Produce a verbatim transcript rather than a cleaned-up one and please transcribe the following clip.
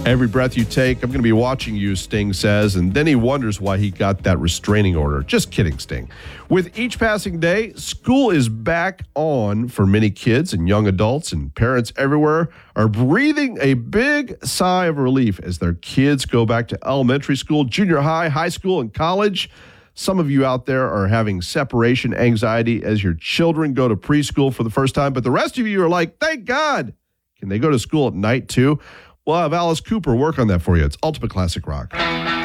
Every breath you take, I'm going to be watching you, Sting says, and then he wonders why he got that restraining order. Just kidding, Sting. With each passing day, school is back on for many kids and young adults, and parents everywhere are breathing a big sigh of relief as their kids go back to elementary school, junior high, high school, and college. Some of you out there are having separation anxiety as your children go to preschool for the first time, but the rest of you are like, thank God. Can they go to school at night too? We'll have Alice Cooper work on that for you. It's Ultimate Classic Rock.